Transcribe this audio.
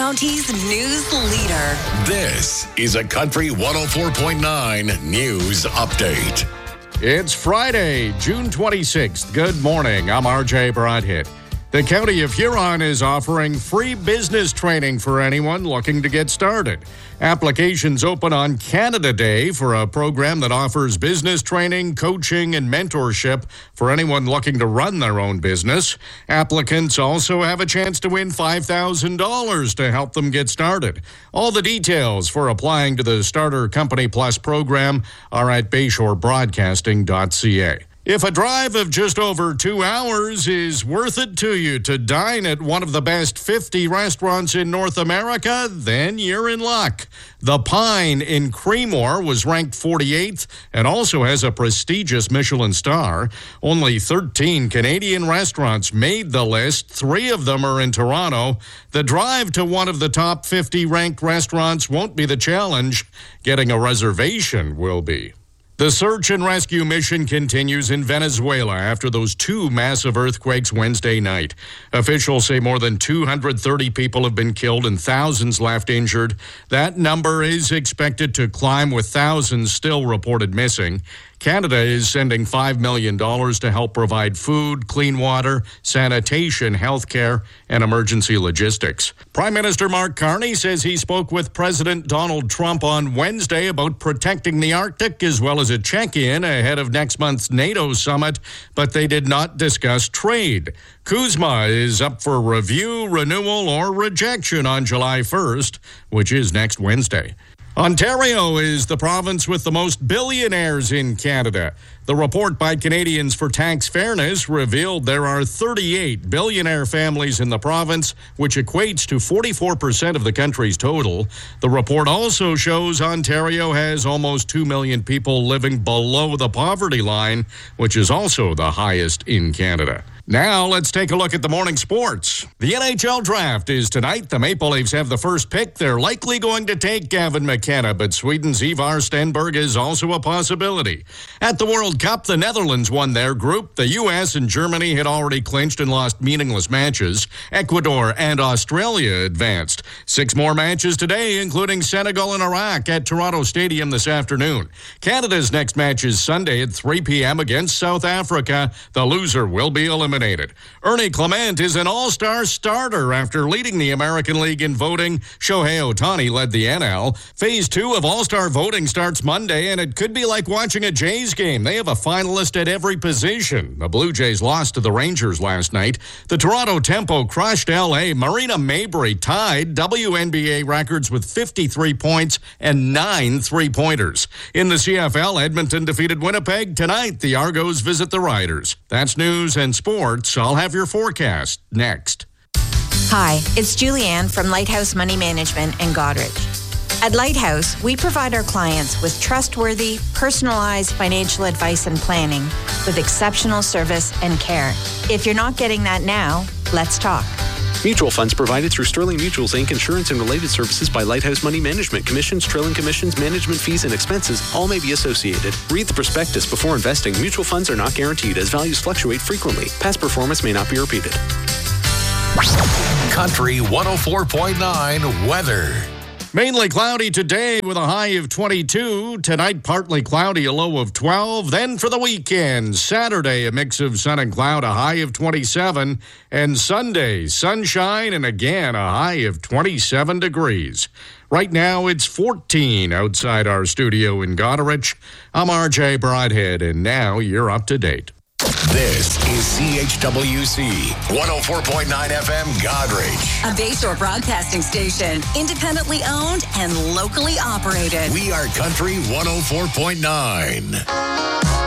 County's news leader. This is a Country 104.9 News Update. It's Friday, June 26th. Good morning. I'm RJ Broadhead. The County of Huron is offering free business training for anyone looking to get started. Applications open on Canada Day for a program that offers business training, coaching, and mentorship for anyone looking to run their own business. Applicants also have a chance to win $5,000 to help them get started. All the details for applying to the Starter Company Plus program are at bayshorebroadcasting.ca. If a drive of just over 2 hours is worth it to you to dine at one of the best 50 restaurants in North America, then you're in luck. The Pine in Creemore was ranked 48th and also has a prestigious Michelin star. Only 13 Canadian restaurants made the list. 3 of them are in Toronto. The drive to one of the top 50 ranked restaurants won't be the challenge. Getting a reservation will be. The search and rescue mission continues in Venezuela after those 2 massive earthquakes Wednesday night. Officials say more than 230 people have been killed and thousands left injured. That number is expected to climb with thousands still reported missing. Canada is sending $5 million to help provide food, clean water, sanitation, healthcare, and emergency logistics. Prime Minister Mark Carney says he spoke with President Donald Trump on Wednesday about protecting the Arctic as well as a check-in ahead of next month's NATO summit, but they did not discuss trade. CUSMA is up for review, renewal, or rejection on July 1st, which is next Wednesday. Ontario is the province with the most billionaires in Canada. The report by Canadians for Tax Fairness revealed there are 38 billionaire families in the province, which equates to 44% of the country's total. The report also shows Ontario has almost 2 million people living below the poverty line, which is also the highest in Canada. Now, let's take a look at the morning sports. The NHL draft is tonight. The Maple Leafs have the first pick. They're likely going to take Gavin McKenna, but Sweden's Ivar Stenberg is also a possibility. At the World Cup, the Netherlands won their group. The U.S. and Germany had already clinched and lost meaningless matches. Ecuador and Australia advanced. 6 more matches today, including Senegal and Iraq at Toronto Stadium this afternoon. Canada's next match is Sunday at 3 p.m. against South Africa. The loser will be eliminated. Ernie Clement is an all-star starter after leading the American League in voting. Shohei Ohtani led the NL. Phase 2 of all-star voting starts Monday, and it could be like watching a Jays game. They have a finalist at every position. The Blue Jays lost to the Rangers last night. The Toronto Tempo crushed L.A. Marina Mabrey tied WNBA records with 53 points and 9 three-pointers. In the CFL, Edmonton defeated Winnipeg. Tonight, the Argos visit the Riders. That's news and sports. I'll have your forecast next. Hi, it's Julianne from Lighthouse Money Management in Goderich. At Lighthouse, we provide our clients with trustworthy, personalized financial advice and planning with exceptional service and care. If you're not getting that now, let's talk. Mutual funds provided through Sterling Mutual's Inc. Insurance and related services by Lighthouse Money Management. Commissions, trailing commissions, management fees, and expenses all may be associated. Read the prospectus before investing. Mutual funds are not guaranteed as values fluctuate frequently. Past performance may not be repeated. Country 104.9 weather. Mainly cloudy today with a high of 22. Tonight, partly cloudy, a low of 12. Then for the weekend, Saturday, a mix of sun and cloud, a high of 27. And Sunday, sunshine and again a high of 27 degrees. Right now, it's 14 outside our studio in Goderich. I'm RJ Broadhead, and now you're up to date. This is CHWC 104.9 FM Goderich. A Bayshore Broadcasting station, independently owned and locally operated. We are Country 104.9.